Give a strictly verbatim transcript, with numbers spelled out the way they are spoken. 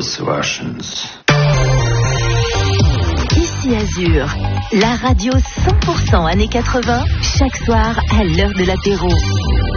those Russians. Ici Azur, la radio cent pour cent années quatre-vingts, chaque soir à l'heure de l'apéro.